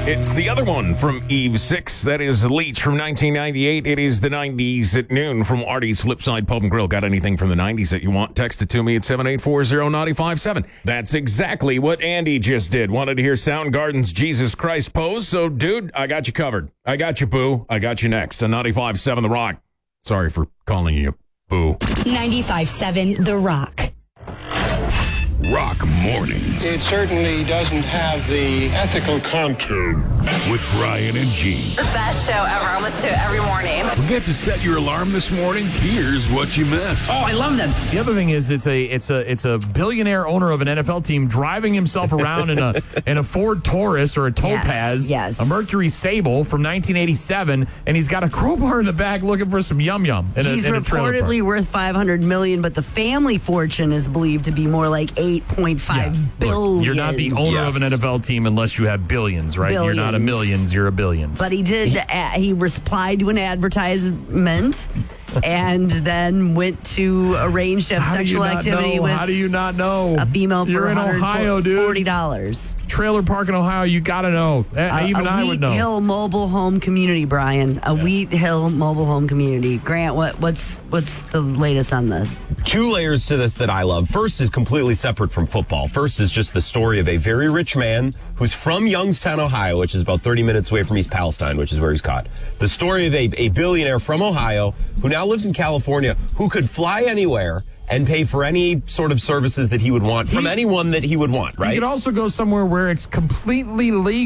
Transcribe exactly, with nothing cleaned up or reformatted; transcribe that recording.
It's the other one from Eve six. That is Leech from nineteen ninety-eight. It is the nineties at noon from Artie's Flipside Pub and Grill. Got anything from the nineties that you want? Text it to me at seven eight four zero nine five seven. That's exactly what Andy just did. Wanted to hear Soundgarden's Jesus Christ Pose. So, dude, I got you covered. I got you, boo. I got you next on ninety-five point seven The Rock. Sorry for calling you boo. ninety-five point seven The Rock. Rock Mornings. It certainly doesn't have the ethical contour. With Brian and Gene. The best show ever. I listen to it every morning. Forget to set your alarm this morning? Here's what you missed. Oh, I love them. The other thing is it's a it's a it's a billionaire owner of an N F L team driving himself around in a in a Ford Taurus or a Topaz, yes, yes. a Mercury Sable from nineteen eighty-seven, and he's got a crowbar in the back looking for some yum yum. He's a, in reportedly a worth five hundred million dollars, but the family fortune is believed to be more like eight point five yeah. billion. Look, you're not the owner yes. of an N F L team unless you have billions, right? Billions. You're not a millions, you're a billions. But he did, he, uh, he replied to an advertisement and then went to arrange to have How sexual activity know? with How do you not know? a female for You're in Ohio, dude. forty dollars. Trailer park in Ohio, you got to know. Uh, Even a I would know. Wheat Hill mobile home community, Brian. A yeah. Wheat Hill mobile home community. Grant, what, what's what's the latest on this? Two layers to this that I love. First is completely separate from football. First is just the story of a very rich man who's from Youngstown, Ohio, which is about thirty minutes away from East Palestine, which is where he's caught. The story of a, a billionaire from Ohio who now lives in California, who could fly anywhere and pay for any sort of services that he would want from he, anyone that he would want, right? He could also go somewhere where it's completely legal.